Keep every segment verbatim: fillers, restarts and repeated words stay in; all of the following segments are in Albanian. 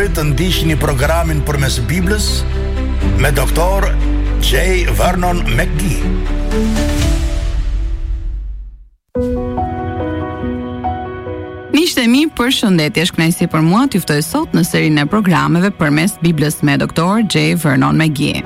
kujtoj të ndiqni programin Përmes Biblës me doktor J. Vernon McGee. Miqtë e mi, përshëndetje, është kënaqësi për mua t'ju ftoj sot në serinë e programeve Përmes Biblës me doktor J. Vernon McGee.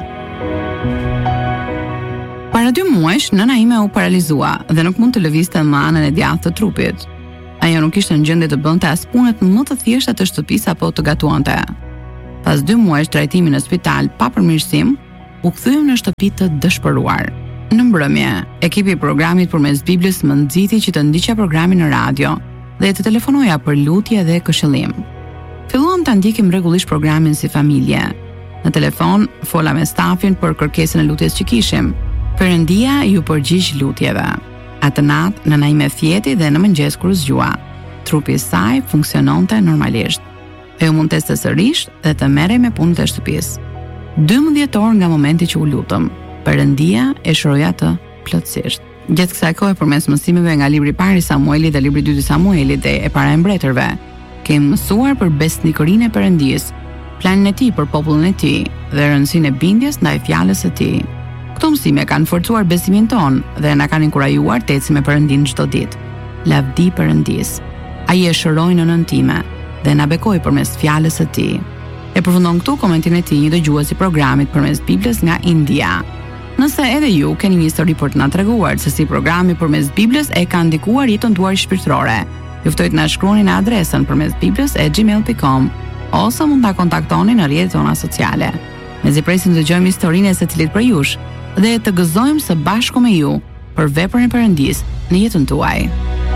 Para dy muajsh, nëna ime u paralizua dhe nuk mund të lëvizte më anën e djathtë të trupit. Ajo nuk ishte në gjendje të bënte as punët më të thjeshta të shtëpisë apo të gatuante. Pas dy muajsh trajtimi në spital pa përmirësim, u kthyem në shtëpi të dëshpëruar. Në mbrëmje, ekipi i programit Përmes Biblës më nxiti që të ndiqja programin në radio dhe të telefonoja për lutje dhe këshillim. Filluam ta ndjekim rregullisht programin si familje. Në telefon fola me stafin për kërkesën e lutjes që kishim. Perëndia ju përgjigj lutjeve. Atë natë, nëna ime thjeti dhe në mëngjes kur zgjua. Trupi i saj funksiononte normalisht. Ajo mundeste sërish dhe të merrej me punët e shtëpisë. dymbëdhjetë orë nga momenti që u lutëm, Perëndia e shëroi atë plotësisht. Gjatë kësaj kohe, përmes mësimeve nga libri i parë i Samuelit dhe libri i dytë i Samuelit dhe e para e mbretërve, kemi mësuar për besnikërinë e Perëndisë, planin e tij për popullin e tij dhe rëndësinë e bindjes ndaj fjalës së tij. Këto mësime kanë forcuar besimin ton dhe na kanë inkurajuar të ecim me Perëndin çdo ditë. Lavdi Perëndis. Ai e shëroi nënën time dhe na bekoi përmes fjalës së tij. E përfundon këtu komentin e tij një dëgjues i programit Përmes Biblës nga India. Nëse edhe ju keni një histori për të na treguar se si programi Përmes Biblës e ka ndikuar jetën tuaj shpirtërore, ju ftoj të na shkruani në adresën përmesbiblës e gmail dot com ose mund ta kontaktoni në rrjetet tona sociale. Mezi presim të dëgjojmë historinë e secilit prej jush dhe të gëzojmë së bashku me ju për veprën e Perëndisë në jetën tuaj.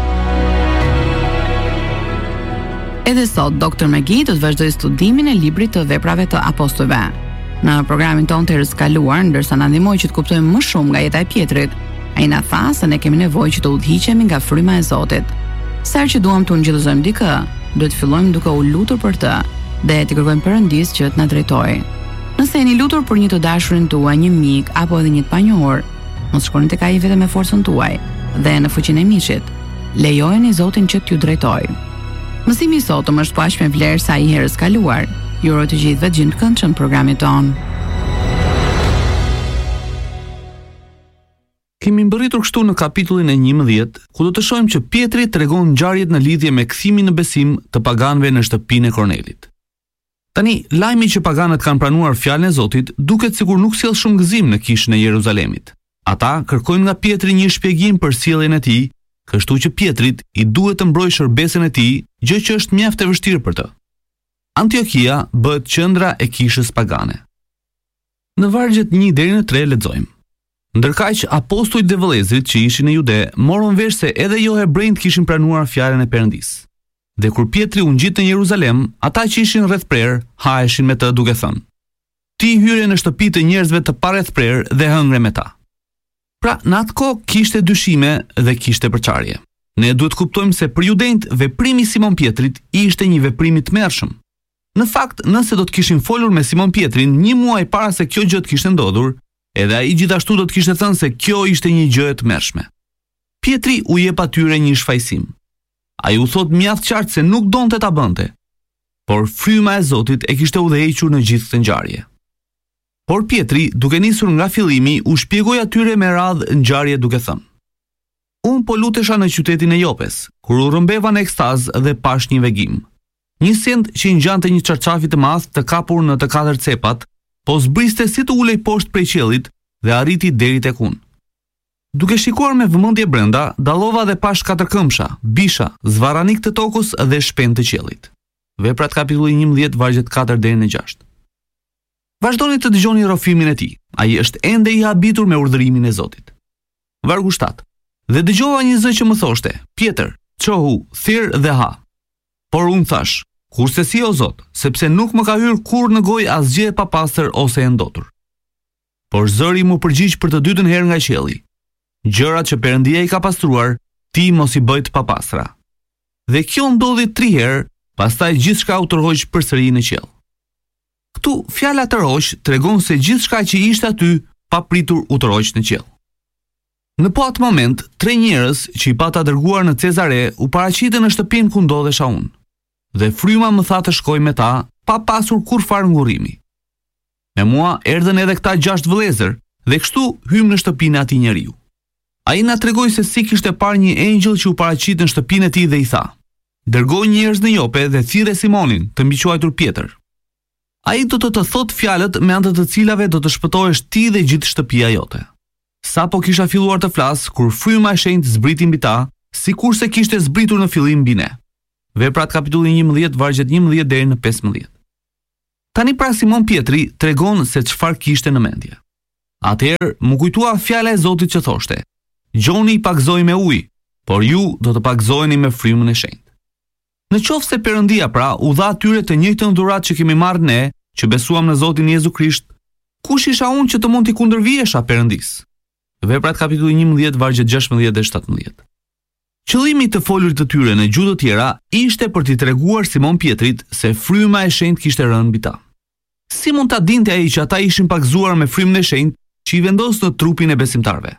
Edhe sot, doktor McGee do të vazhdojë studimin e librit të veprave të apostujve. Në programin tonë të herës kaluar, ndërsa na ndihmoi që të kuptojmë më shumë nga jeta e Pjetrit, ai na tha se ne kemi nevojë që të udhëhiqemi nga fryma e Zotit. Sa herë që duam të ungjillëzojmë dikë, duhet të fillojmë duke u lutur për të dhe të kërkojmë Perëndisë që të na drejtojë. Nëse jeni lutur për një të dashurin tuaj, një mik apo edhe një të panjohur, mos shkoni tek ai vetëm me forcën tuaj dhe në fuqinë e miqit. Lejojeni Zotin që t'ju drejtojë. Mësimi i sotëm është paq me vlerë sa i herës kaluar. Ju uroj të gjithëve gjë të këndshëm programit ton. Kemi mbërritur kështu në kapitullin e njëmbëdhjetë, ku do të shohim që Pietri tregon ngjarjet në lidhje me kthimin në besim të paganëve në shtëpinë e Kornelit. Tani, lajmi që paganët kanë pranuar fjalën e Zotit duket sikur nuk sjell shumë gëzim në kishën e Jeruzalemit. Ata kërkojnë nga Pietri një shpjegim për sjelljen e tij, kështu që Pietrit i duhet të mbrojë shërbesën e tij, gjë që është mjaft e vështirë për të. Antiokia bëhet qendra e kishës pagane. Në vargjet një deri në tre lexojmë: Ndërkaq apostujt dhe vëllezërit që ishin në Jude morën vesh se edhe jo hebrejt kishin pranuar fjalën e Perëndisë. Dhe kur Pietri u ngjit në Jeruzalem, ata që ishin rreth prerë haheshin me të duke thënë: Ti hyre në shtëpi të njerëzve të parreth prerë dhe hëngre me ta. Pra, në atë kohë kishte dyshime dhe kishte përçarje. Ne duhet kuptojmë se për judejt veprimi i Simon Pietrit ishte një veprim i tmerrshëm. Në fakt, nëse do të kishin folur me Simon Pietrin një muaj para se kjo gjë të kishte ndodhur, edhe ai gjithashtu do të kishte thënë se kjo ishte një gjë e tmerrshme. Pietri u jep atyre një shfaqsim. Ai u thot mjaft qartë se nuk donte ta bënte, por fryma e Zotit e kishte udhëhequr në gjithë këtë ngjarje. Por Pietri, duke nisur nga fillimi, u shpjegoi atyre me radhë ngjarje duke thënë: Unë po lutesha në qytetin e Jopes, kur u rrëmbeva në ekstaz dhe pash një vegim. Një send që i ngjante një çarçafi të madh të kapur në të katër cepat, po zbriste si të ulej poshtë prej qiellit dhe arriti deri tek unë. Duke shikuar me vëmendje brenda, dallova dhe pash katër këmbsha, bisha, zvarranik të tokës dhe shpend të qiellit. Veprat kapitulli njëmbëdhjetë vargjet katër deri në gjashtë. Vazhdoni të dëgjoni rrofimin e tij. Ai është ende i habitur me urdhërimin e Zotit. Vargu shtatë. Dhe dëgjova një zë që më thoshte: Pjetër, çohu, thirr dhe ha. Por unë thash: Kurse si o Zot, sepse nuk më ka hyrë kurrë në gojë asgjë e papastër ose e ndotur. Por zëri mu përgjigj për të dytën herë nga qielli: Gjërat që Perëndia i ka pastruar, ti mos i bëj të papastra. Dhe kjo ndodhi tri herë, pastaj gjithçka u tërhoq përsëri në qiell. Këtu fjala tërhoq tregon se gjithçka që ishte aty papritur u tërhoq në qiell. Në po atë moment, tre njerëz që i pata dërguar në Cezare u paraqitën në shtëpinë ku ndodhesha unë. Dhe fryma më tha të shkoj me ta pa pasur kur farë ngurrimi. Me mua erdhen edhe këta gjashtë vëllezër dhe kështu hym në shtëpinë e atij njeriu. Ai na tregoi se si kishte parë një engjëll që u paraqit në shtëpinë e tij dhe i tha: "Dërgoj njerëz në Jope dhe thirrë Simonin, të mbiquajtur Pjetër. Ai do të të thotë fjalët me anë të të cilave do të shpëtohesh ti dhe gjithë shtëpia jote." Sa po kisha filluar të flas, kur fryma e shenjtë zbriti mbi ta, sikurse kishte zbritur në fillim mbi ne. Veprat kapitulli njëmbëdhjetë vargjet njëmbëdhjetë deri në pesëmbëdhjetë. Tani pra Simon Pietri tregon se çfarë kishte në mendje. Atëherë më kujtua fjala e Zotit që thoshte: "Gjoni i pagzoi me ujë, por ju do të pagzoheni me frymën e shenjtë." Në qoftë se Perëndia pra u dha atyre të njëjtën dhuratë që kemi marrë ne, që besuam në Zotin Jezu Krisht, kush isha unë që të mund t'i kundërvihesha Perëndisë? Veprat kapitulli njëmbëdhjetë vargjet gjashtëmbëdhjetë dhe shtatëmbëdhjetë. Qëllimi i të folurit të tyre në gjuhë të tjera ishte për t'i treguar Simon Pietrit se fryma e shenjtë kishte rënë mbi ta. Si mund ta dinte ai që ata ishin pagzuar me frymën e shenjtë që i vendos në trupin e besimtarve?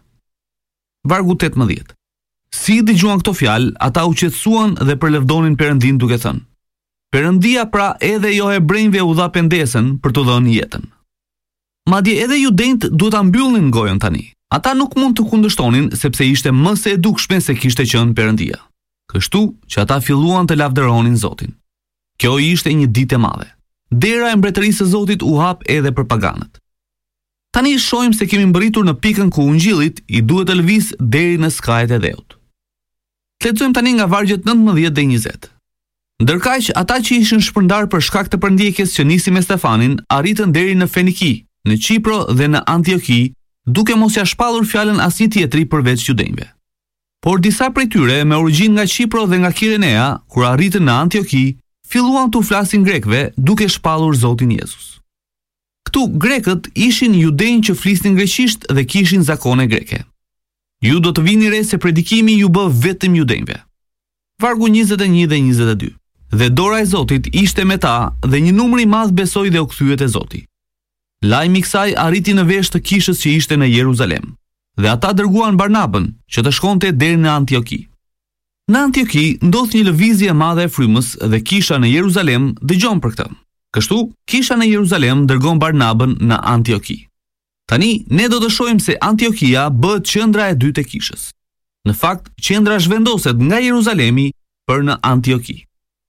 Vargu tetëmbëdhjetë. Si dëgjuan këto fjalë, ata u qetësuan dhe përlevdonin Perëndin duke thënë: "Perëndia pra edhe jo hebrejve u dha pendesën për të dhënë jetën." Madje edhe judejt duhet ta mbyllnin gojën tani. Ata nuk mund të kundërshtonin sepse ishte më së e dukshme se kishte qenë Perëndia. Kështu që ata filluan të lavdëronin Zotin. Kjo ishte një ditë e madhe. Dera e mbretërisë së Zotit u hap edhe për paganët. Tani shohim se kemi mbërritur në pikën ku ungjillit i duhet të lëviz deri në skajet e dheut. Lexojmë tani nga vargjet nëntëmbëdhjetë dhe njëzet. Ndërkaq ata që ishin shpërndar për shkak të përndjekjes që nisi me Stefanin, arritën deri në Feniki, në Qipro dhe në Antioki, duke mos ia shpallur fjalën asnjë tjetri përveç judejve. Por disa prej tyre me origjinë nga Qipro dhe nga Kirenea, kur arritën në Antioki, filluan të flasin grekëve duke shpallur Zotin Jezus. Këtu grekët ishin judejnë që flisnin greqisht dhe kishin zakone greke. Ju do të vini re se predikimi ju bë vetëm judejve. Vargu njëzet e një dhe njëzet e dy. Dhe dora e Zotit ishte me ta dhe një numër i madh besoi dhe u kthyet e Zoti. Lajmi i kësaj arriti në vesh të kishës që ishte në Jeruzalem, dhe ata dërguan Barnabën që të shkonte deri në Antioki. Në Antioki ndodh një lëvizje e madhe e frymës dhe kisha në Jeruzalem dëgjon për këtë. Kështu, kisha në Jeruzalem dërgon Barnabën në Antioki. Tani ne do të shohim se Antiokia bëhet qendra e dytë e kishës. Në fakt, qendra zhvendoset nga Jeruzalemi për në Antioki.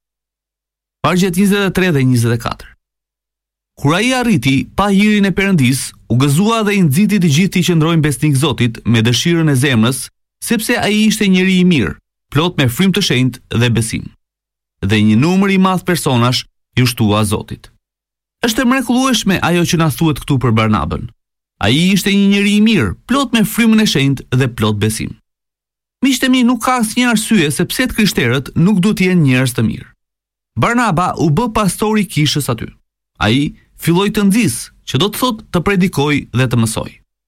Vargjet njëzet e tre dhe njëzet e katër. Kur ai arriti pa hirin e Perëndis, u gëzua dhe i nxiti të gjithë i qëndrojnë besnik Zotit me dëshirën e zemrës, sepse ai ishte njeri i mirë, plot me frymë të shenjtë dhe besim. Dhe një numër i madh personash i ushtua Zotit. Është e mrekullueshme ajo që na thuhet këtu për Barnabën. Ai ishte një njeri i mirë, plot me frymën e shenjtë dhe plot besim. Miqtë mi, nuk ka asnjë arsye sepse të krishterët nuk duhet të jenë njerëz të mirë. Barnaba u bë pastori i kishës aty. Ai filloi të nxjisë, që do të thotë të predikoj dhe të mësoj.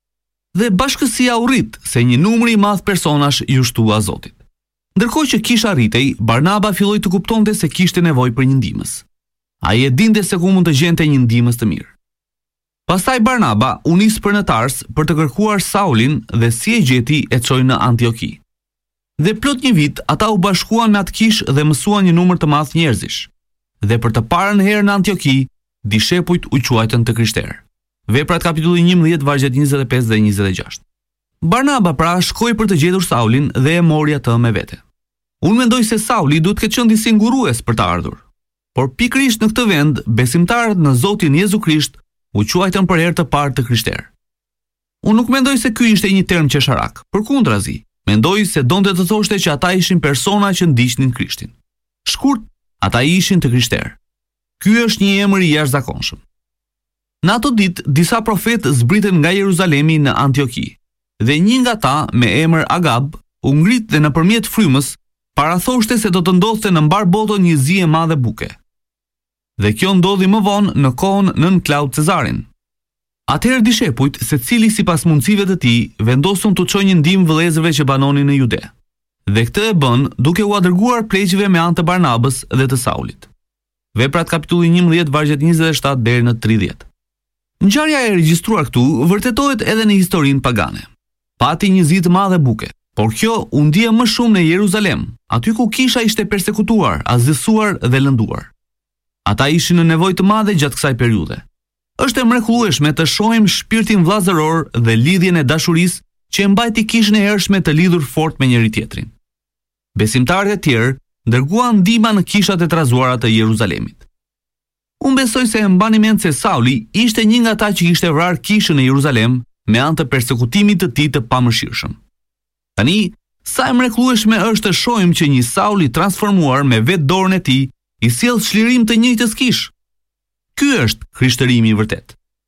Dhe bashkësia u rrit se një numër i madh personash i ushtua Zotit. Ndërkohë që kisha rritej, Barnaba filloi të kuptonte se kishte nevojë për një ndihmës. Ai e dinte se ku mund të gjente një ndihmës të mirë. Pastaj Barnaba u nis për në Tars për të kërkuar Saulin dhe si e gjeti e çoi në Antioki. Dhe plot një vit ata u bashkuan me atë kishë dhe mësuan një numër të madh njerëzish. Dhe për të parën herë në Antioki, dishepujt u quajtën të krishterë. Veprat kapitulli njëmbëdhjetë vargjet njëzet e pesë dhe njëzet e gjashtë. Barnaba pra shkoi për të gjetur Saulin dhe e mori atë me vete. Unë mendoj se Sauli duhet të qenë disi ngurues për të ardhur. Por pikërisht në këtë vend, besimtarët në Zotin Jezu Krisht u quajtën për herë të parë të krishterë. Unë nuk mendoj se ky ishte një term qesharak, përkundrazi, mendoj se donte të thoshte që ata ishin persona që ndiqnin Krishtin. Shkurt, ata ishin të krishterë. Ky është një emër i jashtëzakonshëm. Në ato ditë, disa profetë zbritën nga Jeruzalemi në Antioki, dhe një nga ta, me emër Agab, u ngrit dhe nëpërmjet frymës parathoshte se do të ndodhte në mbar botën një zi e madhe buke. Dhe kjo ndodhi më vonë në kohën nën Klaud Cezarin. Atëherë dishepujt, secili sipas mundësive të tij, vendosën të çojnë një ndihmë vëllezërve që banonin në Jude. Dhe këtë e bën duke u dërguar pleqjve me anë të Barnabës dhe të Saulit. Veprat kapitulli njëmbëdhjetë vargjet njëzet e shtatë deri në tridhjetë. Ngjarja e regjistruar këtu vërtetohet edhe në historinë pagane. Pati një zi të madhe buke, por kjo u ndje më shumë në Jeruzalem, aty ku kisha ishte persekutuar, azësuar dhe lënduar. Ata ishin në nevojë të madhe gjatë kësaj periudhe. Është e mrekullueshme të shohim shpirtin vllazëror dhe lidhjen e dashurisë që e mbajti kishën e hershme të lidhur fort me njëri tjetrin. Besimtarët e tjerë dërguan ndihma në kishat e trazuara të Jeruzalemit. Unë besoj se e mbani mend se Sauli ishte një nga ata që kishte vrarë kishën e Jeruzalem me anë të persekutimit të tij të pamëshirshëm. Tani, sa e mrekullueshme është të shohim që një Saul i transformuar me vetë dorën e tij i sjell çlirim të njëjtës kishë. Ky është krishtërimi i vërtet.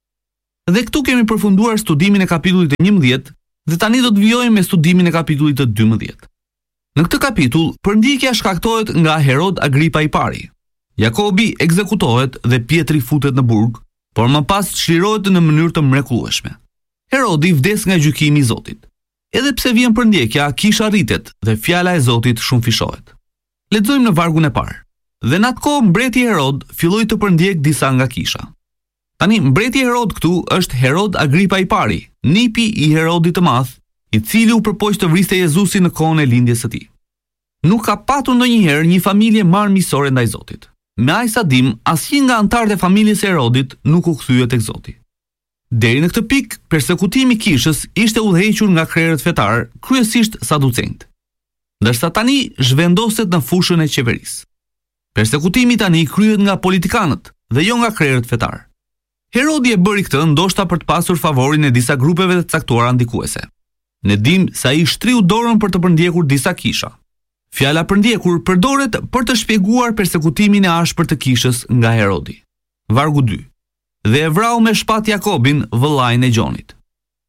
Dhe këtu kemi përfunduar studimin e kapitullit të njëmbëdhjetë dhe tani do të vijojmë me studimin e kapitullit të dymbëdhjetë. Në këtë kapitull, përndjekja shkaktohet nga Herod Agripa i pari. Jakobi ekzekutohet dhe Pietri futet në burg, por më pas çlirohet në mënyrë të mrekullueshme. Herodi vdes nga gjykimi i Zotit. Edhe pse vjen përndjekja, kisha rritet dhe fjala e Zotit shumë fishohet. Lexojmë në vargun e parë. Dhe në atë kohë mbreti Herod filloi të përndjek disa nga kisha. Tani mbreti Herod këtu është Herod Agripa i pari, nipi i Herodit të Madh, i cili u përpoq të vriste Jezusin në kohën e lindjes së tij. Nuk ka patur ndonjëherë një familje marrëmiqësore ndaj Zotit. Me aq sa dim, asnjë nga anëtarët e familjes së Herodit nuk u kthye tek Zoti. Deri në këtë pikë, persekutimi i kishës ishte udhëhequr nga krerët fetar, kryesisht saducejt. Ndërsa tani zhvendoset në fushën e qeverisë. Persekutimi tani kryhet nga politikanët dhe jo nga krerët fetar. Herodi e bëri këtë ndoshta për të pasur favorin e disa grupeve të caktuara ndikuese. Ne dim se ai shtriu dorën për të përndjekur disa kisha. Fjala përndjekur përdoret për të shpjeguar persekutimin e ashpër të kishës nga Herodi. Vargu dy. Dhe e vrau me shpat Jakobin, vëllain e Gjonit.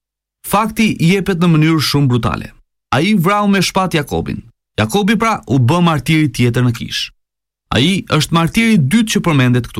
Fakti jepet në mënyrë shumë brutale. Ai vrau me shpat Jakobin. Jakobi pra u bë martiri tjetër në kishë. Ai është martiri i dytë që përmendet këtu.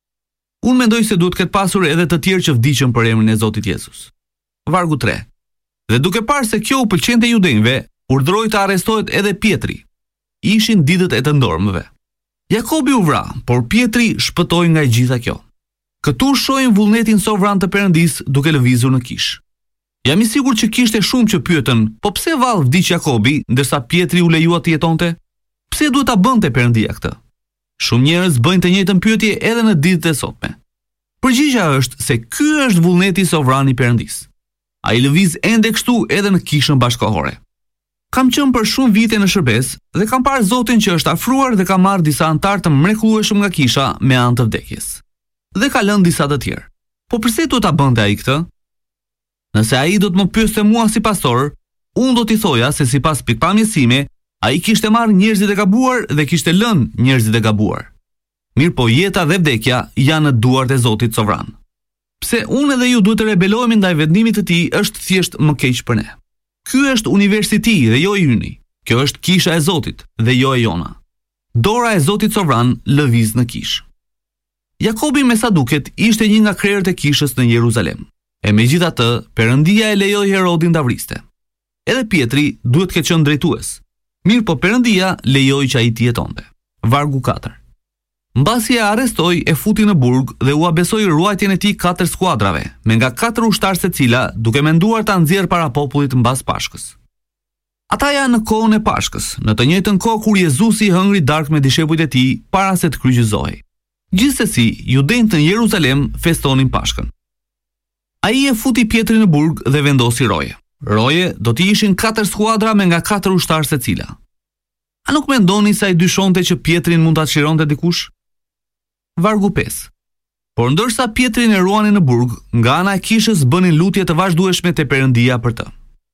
Unë mendoj se duhet këtë pasur edhe të tjerë që vdiqën për emrin e Zotit Jezus. Vargu tre. Dhe duke parë se kjo u pëlqente judenjve, urdhëroi të arrestohet edhe Pietri. Ishin ditët e të ndormëve. Jakobi u vra, por Pietri shpëtoi nga e gjitha kjo. Këtu shohim vullnetin sovran të Perëndis duke lëvizur në kishë. Jam i sigurt që kishte shumë që pyetën, po pse vallë vdiq Jakobi ndërsa Pietri u lejua të jetonte? Pse duhet ta bënte Perëndia këtë? Shumë njerëz bëjnë të njëjtën pyetje edhe në ditët e sotme. Përgjigjja është se ky është vullneti sovran i Perëndis. Ai lëviz ende kështu edhe në kishën bashkëkohore. Kam qenë për shumë vite në shërbes dhe kam parë Zotin që është afruar dhe ka marrë disa antar të mrekullueshëm nga kisha me anë të vdekjes. Dhe ka lënë disa të tjerë. Po pse duhet ta bënte ai këtë? Nëse ai do të më pyeste mua si pastor, unë do t'i thoja se sipas pikpamjes sime, ai kishte marrë njerëzit e gabuar dhe kishte lënë njerëzit e gabuar. Mirë po jeta dhe vdekja janë në duart e Zotit sovran. Pse unë dhe ju duhet të rebelohemi ndaj vendimit të tij është thjesht më keq për ne. Ky është universi i tij dhe jo i yni. Kjo është kisha e Zotit dhe jo e jona. Dora e Zotit sovran lëviz në kishë. Jakobi me sa duket ishte një nga krerët e kishës në Jeruzalem. E megjithatë, Perëndia e lejoi Herodin ta vriste. Edhe Pietri duhet të ketë qenë drejtues. Mirë po Perëndia lejoi që ai të jetonte. Vargu katër. Mbasi e arrestoi, e futi në burg dhe u abesoi ruajtjen e tij katër skuadrave, me nga katër ushtarë secila, duke menduar ta nxjerrë para popullit mbas Pashkës. Ata janë në kohën e Pashkës, në të njëjtën kohë kur Jezusi hëngri darkë me dishepujt e tij para se të kryqëzohej. Gjithsesi, judenjtë në Jeruzalem festonin Pashkën. Ai e futi Pietrin në burg dhe vendosi roje. Roje do t'i ishin katër skuadra me nga katër ushtarë secila. A nuk mendoni se ai dyshonte që Pietrin mund ta çlironte dikush? Vargu pesë. Por ndërsa Pietrin e ruanin në burg, nga ana e kishës bënin lutje të vazhdueshme te Perëndia për të.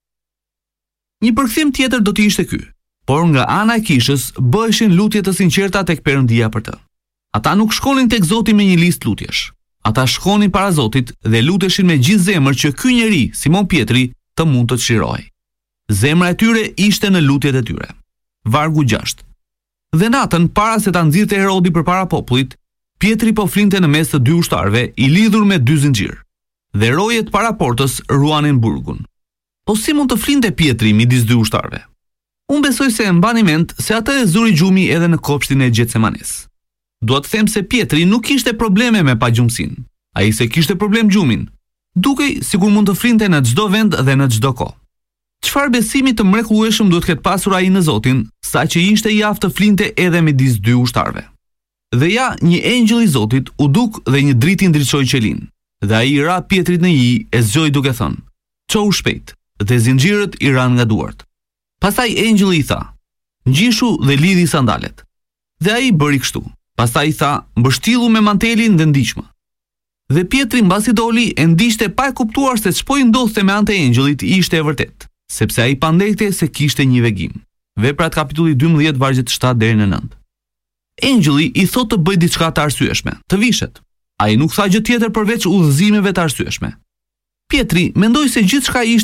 Një përkthim tjetër do të ishte ky, por nga ana e kishës bëheshin lutje të sinqerta tek Perëndia për të. Ata nuk shkonin tek Zoti me një listë lutjesh. Ata shkonin para Zotit dhe luteshin me gjithë zemër që ky njeri, Simon Pietri, të mund të çlirohej. Zemra e tyre ishte në lutjet e tyre. Vargu gjashtë. Dhe natën para se ta nxirrte Herodi përpara popullit, Pietri po flinte në mes të dy ushtarëve, i lidhur me dy zinxhir. Dhe rojet para portës ruanin burgun. Po si mund të flinte Pietri midis dy ushtarëve? Unë besoj se e mbani mend se atë e zuri gjumi edhe në kopshtin e Getsemanes. Dua të them se Pietri nuk kishte probleme me pagjumsin. Ai se kishte problem gjumin. Dukej sikur mund të flinte në çdo vend dhe në çdo kohë. Çfarë besimi të mrekullueshëm duhet ketë pasur ai në Zotin, saqë ishte i aftë të flinte edhe midis dy ushtarëve. Dhe ja, një engjëll i Zotit u duk dhe një driti ndriçoi qelin. Dhe ai i ra Pietrit në yje e zgjoi duke thënë: "Çou shpejt." Dhe zinxhirët i ran nga duart. Pastaj engjëlli i tha: "Ngjishu dhe lidhi sandalet." Dhe ai bëri kështu. Pastaj i tha: "Mbështillu me mantelin dhe ndiqmë." Dhe Pietri mbasi doli e ndiqte pa e kuptuar se ç'po i ndodhte me anë të engjëllit ishte e vërtet, sepse ai pandehte se kishte një vegim. Veprat kapitulli dymbëdhjetë vargjet shtatë deri në nëntë. Engjëlli i thot të bëj diçka të arsyeshme, të vishet. Ai nuk tha gjë tjetër përveç udhëzimeve të arsyeshme. Pietri mendoi se gjithçka ishte